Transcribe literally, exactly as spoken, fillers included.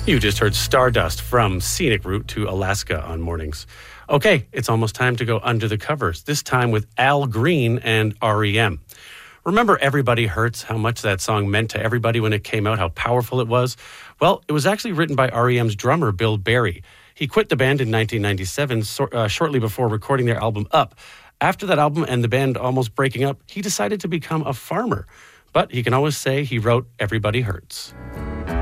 You just heard Stardust from Scenic Route to Alaska on Mornings. Okay, it's almost time to go under the covers, this time with Al Green and R E M. Remember Everybody Hurts, how much that song meant to everybody when it came out, how powerful it was? Well, it was actually written by R E M's drummer, Bill Berry. He quit the band in nineteen ninety-seven, so, uh, shortly before recording their album Up. After that album and the band almost breaking up, he decided to become a farmer. But he can always say he wrote Everybody Hurts.